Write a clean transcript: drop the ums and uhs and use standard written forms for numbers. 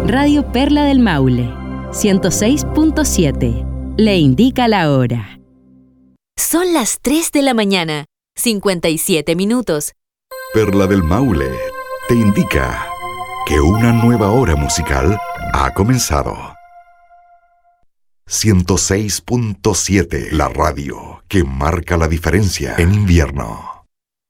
Radio Perla del Maule, 106.7. Le indica la hora. Son las 3 de la mañana, 57 minutos. Perla del Maule te indica que una nueva hora musical ha comenzado. 106.7, la radio que marca la diferencia en invierno.